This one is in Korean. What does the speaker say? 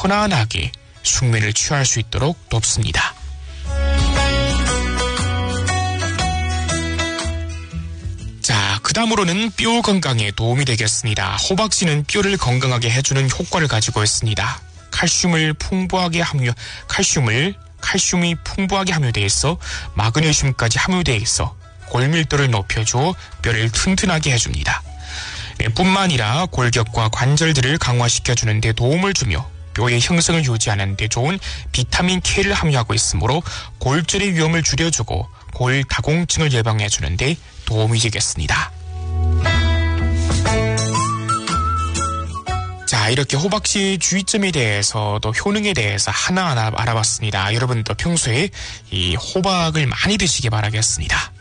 편안하게 숙면을 취할 수 있도록 돕습니다. 자, 그 다음으로는 뼈 건강에 도움이 되겠습니다. 호박씨는 뼈를 건강하게 해주는 효과를 가지고 있습니다. 칼슘이 풍부하게 함유되어 있어 마그네슘까지 함유되어 있어 골밀도를 높여줘 뼈를 튼튼하게 해줍니다. 뿐만 아니라 골격과 관절들을 강화시켜주는 데 도움을 주며 뼈의 형성을 유지하는 데 좋은 비타민 K를 함유하고 있으므로 골절의 위험을 줄여주고 골다공증을 예방해주는 데 도움이 되겠습니다. 자, 이렇게 호박씨의 주의점에 대해서 또 효능에 대해서 하나하나 알아봤습니다. 여러분도 평소에 이 호박을 많이 드시기 바라겠습니다.